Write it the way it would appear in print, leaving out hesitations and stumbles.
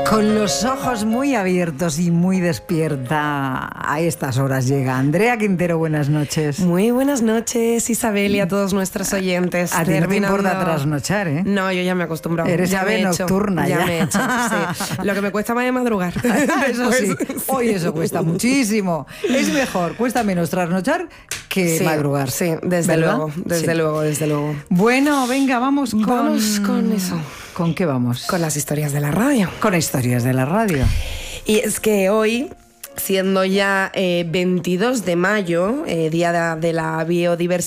Con los ojos muy abiertos y muy despierta, a estas horas llega Andrea Quintero. Buenas noches. Muy buenas noches, Isabel, y a todos nuestros oyentes. A ti no te importa trasnochar, ¿eh? No, yo ya me he acostumbrado. Eres ya ave nocturna. Ya me he hecho, sí. Lo que me cuesta más es madrugar. Eso sí. Hoy eso cuesta muchísimo. Es mejor, cuesta menos trasnochar que madrugar. Sí, desde luego, desde luego. Bueno, venga, vamos con eso. ¿Con qué vamos? Con las historias de la radio. Con historias de la radio. Y es que hoy, siendo ya 22 de mayo, Día de la Biodiversidad,